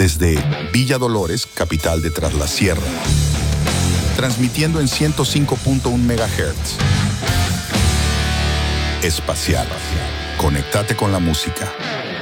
desde Villa Dolores, capital de Tras la Sierra. Transmitiendo en 105.1 MHz. Espacial. Conéctate con la música.